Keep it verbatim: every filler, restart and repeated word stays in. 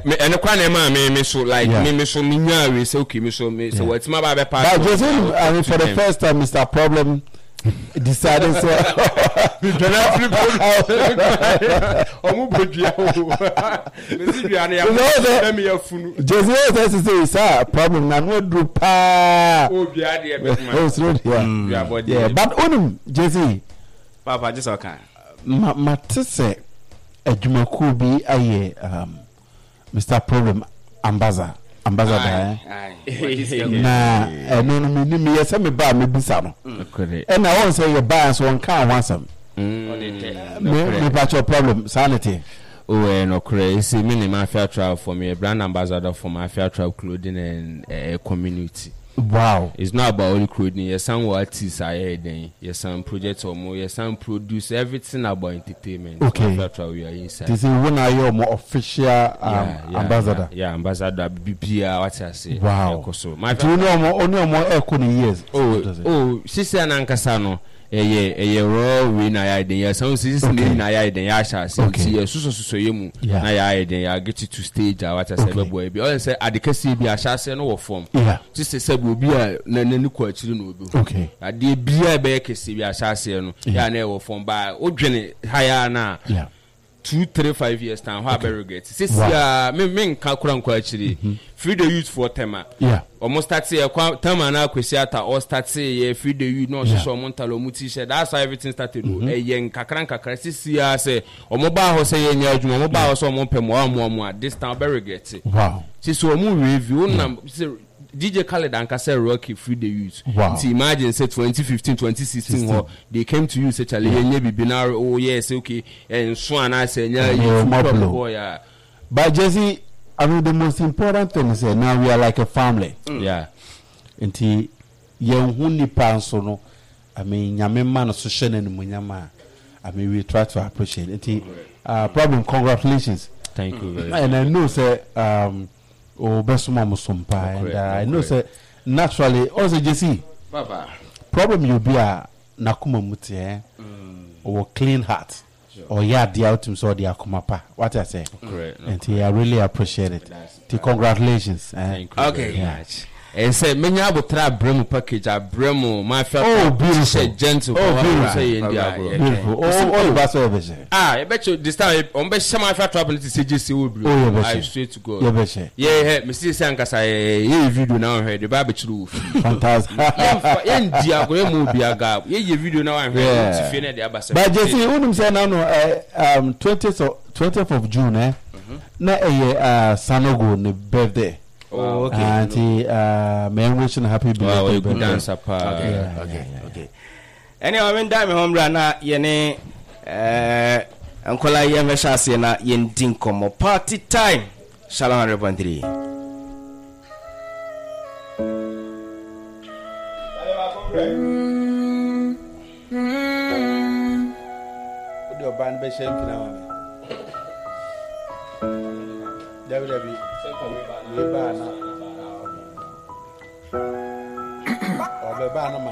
me and the man me me so like me me so me we say okay me so me so what's my baby part. But just I mean for the first time Mister Problem decided say omo bodua o me si bia na ya me ya funu Jesus says say sir problem na no do pa o bia de be ma oh so yeah yeah but onum Jesus papa just okay ma ma tse adwumaku bi aye um Mister Problem ambassador ambassador eh na eno no me me yesa me ba me bisa no e na won say ye ba so won kan wansam me me patch your problem sanity oh eh no crazy me ni mafia travel for me brand ambassador for mafia travel clothing and uh, community. Wow, it's not about only clothing. Yes, some artists are here. Yes, some projects or more. Yes, some produce everything about entertainment. Okay, we are inside. This is when are you more official um, yeah, yeah, ambassador? Yeah, yeah, ambassador. B P R. What I say? Wow. So, my do you know more? Only more echo years. Oh, oh, sister Nankasano. Eye eye raw we na ya den ya sound system na ya den ya sha say so so so yemu na ya den ya get to stage what I say boy be all say adekasi bi a sha say no wo form just say obi a na nani ko akiri no obi okay ade bia be kesi bi a sha say no ya na wo form ba odwene haya na yeah two three five years time how better get six ya me me nka kura nko akiri free the youth for tema yeah almost start say tema na kwesi ata or start say free the youth no so montalo muti share that's how everything started eh yen kakran kakra six ya say omo ba ho say yen adwuma omo ba ho so omo pem o mo am this time better get wow sisi omo review na D J Khaled and Kase Rocky free the youth. Wow. See, imagine say twenty fifteen, twenty sixteen, ho, they came to you say chale yenye bibinar oh yes okay and swan I say yeah you boy yeah. But Jesse, I mean the most important thing is that now we are like a family. Mm. Yeah. Until yen huni panso no, I mean nyame man so shene ni munyama. I mean we try to appreciate it. Until uh problem congratulations. Thank you very much. And I know say um oh best mama sumpa and uh, I know say naturally also Jesse Papa problem you be a nakuma muti eh mm. or clean heart sure. Or yeah the outum so the akumapa what I say correct no, and correct. I really appreciate it the congratulations eh? Thank you okay very much. And say menya abotra bremu package a bremu my felt oh beautiful gentle oh beautiful say India beautiful oh all the best over ah I bet you this time on be shama my felt trouble to say J C will be I straight to go yeah bet yeah me see say ankasa ye video now heard the bible true fantastic India go mu biaga ye video now heard to feel the abasa but J C unum say now no um twentieth of June eh na eh uh Sanogo ne birthday. Oh, okay. And he, uh, may I wish you a happy birthday. Wow, a good dancer. Okay, yeah, okay, yeah, yeah, okay. Yeah. Anyway, when time home run, na yene, uh, Uncle Ian Veshasi na yen dinkomo party time. Shalom one hundred point three. Put your band by Shem Kina. W W E Bana. Or the Bana.